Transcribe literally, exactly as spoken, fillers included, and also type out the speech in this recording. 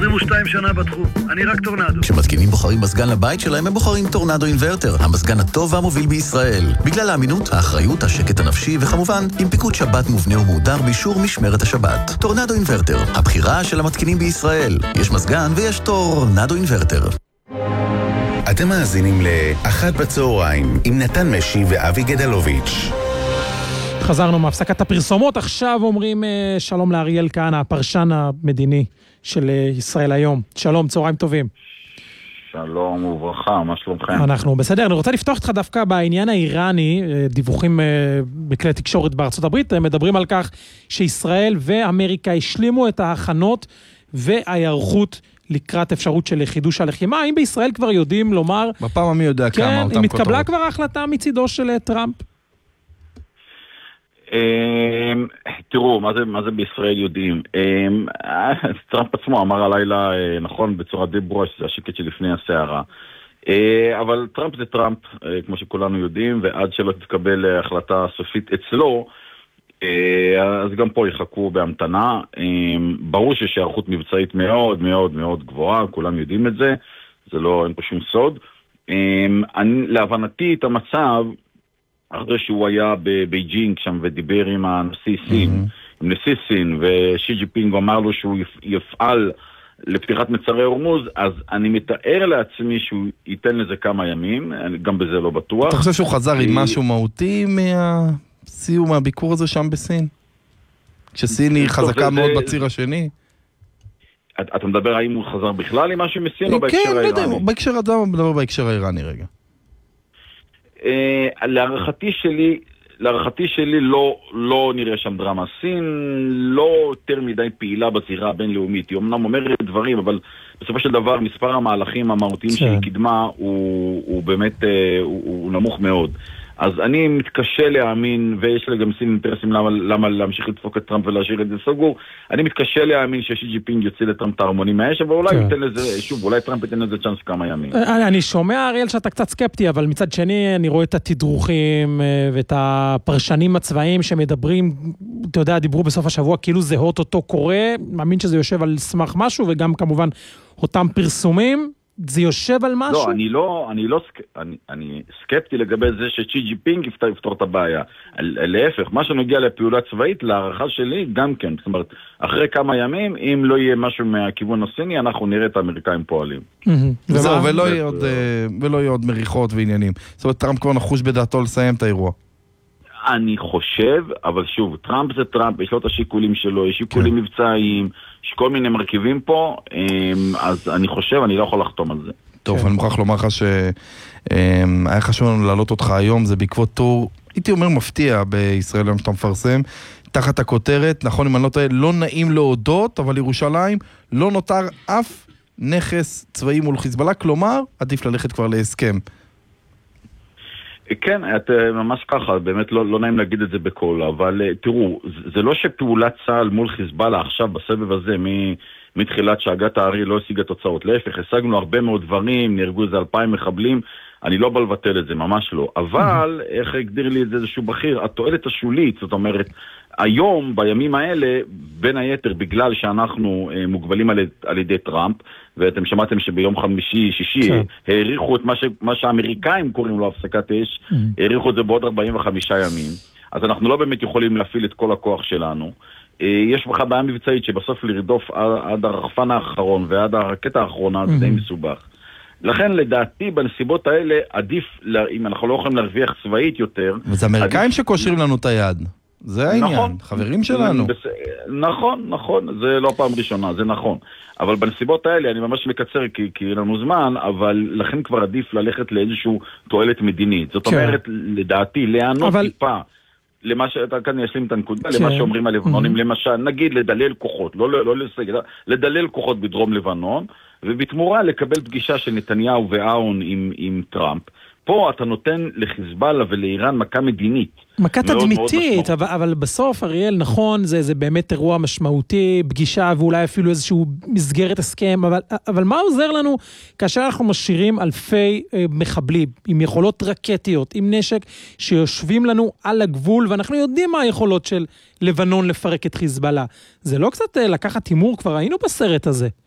עשרים ושתיים שנה בתחום, אני רק טורנדו. כשמתקינים בוחרים מזגן לבית שלהם, הם בוחרים טורנדו אינברטר, המזגן הטוב והמוביל בישראל. בגלל האמינות, האחריות, השקט הנפשי, וכמובן, עם פיקוד שבת מובנה ומהודר באישור משמרת השבת. טורנדו אינברטר, הבחירה של המתקינים בישראל. יש מזגן ויש טורנדו אינברטר. אתם מאזינים לאחת בצהריים עם נתן משי ואבי גדלוביץ'. חזרנו מהפסקת הפרסומות, עכשיו אומרים שלום לאריאל כהנא, הפרשן המדיני של ישראל היום. שלום, צהריים טובים. שלום וברכה, מה שלומכם? אנחנו בסדר, אני רוצה לפתוח אותך דווקא בעניין האיראני, דיווחים בכלי תקשורת בארצות הברית, מדברים על כך שישראל ואמריקה השלימו את ההכנות וההיערכות לקראת אפשרות של חידוש הלחימה. האם בישראל כבר יודעים לומר... בפעם מי יודע כמה אותם כותרות. כן, אם התקבלה כבר ההחלטה מצידו של טראמפ? תראו, מה זה, מה זה בישראל יודעים? טראמפ עצמו אמר הלילה, נכון, בצורה די ברורה, שזה השקט שלפני הסערה. אבל טראמפ זה טראמפ, כמו שכולנו יודעים, ועד שלא תתקבל החלטה סופית אצלו, אז גם פה יחכו בהמתנה. ברור שיש הערכות מבצעית מאוד מאוד מאוד גבוהה, כולם יודעים את זה, זה לא, אין פה שום סוד. להבנתי את המצב, אחרי שהוא היה בבייג'ינג שם ודיבר עם הנשיא סין, עם נשיא סין, ושי ג'ינפינג אמר לו שהוא יפעל לפתיחת מצרי הורמוז, אז אני מתאר לעצמי שהוא ייתן לזה כמה ימים, גם בזה לא בטוח. אתה חושב שהוא חזר עם משהו מהותי מהסיום, מהביקור הזה שם בסין? כשסין היא חזקה מאוד בציר השני? אתה מדבר האם הוא חזר בכלל עם משהו מסין או בהקשר האיראני? כן, בהקשר האדם, מדבר בהקשר האיראני רגע. להערכתי שלי, להערכתי שלי לא, לא נראה שם דרמה. סין לא יותר מדי פעילה בזירה הבינלאומית. היא אמנם אומרת דברים, אבל בסופו של דבר מספר המהלכים המהותיים שהיא קידמה הוא, הוא באמת הוא, הוא נמוך מאוד. אז אני מתקשה להאמין, ויש לה גם סין אינטרסים למה, למה להמשיך לדפוק את טראמפ ולהשאיר את זה סגור. אני מתקשה להאמין ששי ג'ינפינג יוציא לטראמפ את ההרמונים מהאש, אבל אולי ייתן לזה, שוב, אולי טראמפ ייתן לזה צ'אנס כמה ימים. אני שומע, אריאל, שאתה קצת סקפטי, אבל מצד שני אני רואה את התדרוכים ואת הפרשנים הצבאיים שמדברים, אתה יודע, דיברו בסוף השבוע, כאילו זה אותו קורה, מאמין שזה יושב על סמך משהו, וגם כמובן אותם פרסומים, זה יושב על משהו? לא, אני לא, אני לא, אני, אני סקפטי לגבי זה ששי ג'ינפינג יפתור את הבעיה. להפך, מה שנוגע לפעולה צבאית, להערכה שלי, גם כן. זאת אומרת, אחרי כמה ימים, אם לא יהיה משהו מהכיוון הסיני, אנחנו נראה את האמריקאים פועלים. וזהו, ולא יהיה עוד, ולא יהיה עוד מריחות ועניינים. זאת אומרת, טראמפ כבר נחוש בדעתו לסיים את האירוע. אני חושב, אבל שוב, טראמפ זה טראמפ, יש לו את השיקולים שלו, יש שיקולים מבצעיים, יש כל מיני מרכיבים פה, אז אני חושב, אני לא יכול לחתום על זה. טוב, אני מוכרח לומר לך שהיה חשוב לנו להעלות אותך היום, זה בעקבות טור, הייתי אומר מפתיע בישראל היום שאתה מפרסם, תחת הכותרת, נכון אם אני לא טועה, לא נעים להודות, אבל ירושלים לא נותר אף נכס צבאי מול חיזבאללה, כלומר, עדיף ללכת כבר להסכם. כן, את ממש ככה, באמת לא, לא נעים להגיד את זה בכל, אבל תראו, זה לא שפעולת צה"ל מול חיזבאללה עכשיו בסבב הזה, מתחילת שהגת הארי לא השיגה תוצאות, להפך, השגנו הרבה מאוד דברים, נהרגו איזה אלפיים מחבלים, אני לא בא לבטל את זה, ממש לא, אבל איך הגדיר לי את זה איזשהו בכיר, התועלת השולית, זאת אומרת, היום, בימים האלה, בין היתר, בגלל שאנחנו אה, מוגבלים על, על ידי טראמפ, ואתם שמעתם שביום חמישי, שישי, כן. העריכו את מה, ש, מה שהאמריקאים קוראים לו הפסקת אש, mm-hmm. העריכו את זה בעוד ארבעים וחמישה ימים, אז אנחנו לא באמת יכולים להפעיל את כל הכוח שלנו. אה, יש בכלל בעיה מבצעית שבסוף לרדוף עד, עד הרחפן האחרון ועד הרקטה האחרונה, mm-hmm. זה די מסובך. לכן לדעתי בנסיבות האלה עדיף, אם אנחנו לא יכולים להרוויח צבאית יותר... וזה אמריקאים שקושרים לנו את היד. זה העניין, נכון, חברים שלנו. בס... נכון, נכון, זה לא פעם ראשונה, זה נכון. אבל בנסיבות האלה, אני ממש מקצר כי, כי אין לנו זמן, אבל לכן כבר עדיף ללכת לאיזשהו תועלת מדינית. זאת כן. אומרת, לדעתי, להיענות אבל... טיפה, למה שאתה כאן ישלים את הנקודה, כן. למה שאומרים הלבנונים, mm-hmm. למשל, נגיד לדלל כוחות, לא, לא, לא לסגל, לדלל כוחות בדרום לבנון, ובתמורה לקבל פגישה של נתניהו ואהון עם, עם טראמפ. פה אתה נותן לחיזבאללה ולאיראן מכה מדינית. מכה תדמיתית, אבל, אבל בסוף, אריאל, נכון, זה, זה באמת אירוע משמעותי, פגישה ואולי אפילו איזשהו מסגרת הסכם, אבל, אבל מה עוזר לנו כאשר אנחנו משאירים אלפי אה, מחבלים, עם יכולות רקטיות, עם נשק שיושבים לנו על הגבול, ואנחנו יודעים מה היכולות של לבנון לפרק את חיזבאללה. זה לא קצת אה, לקחת תימור, כבר היינו בסרט הזה.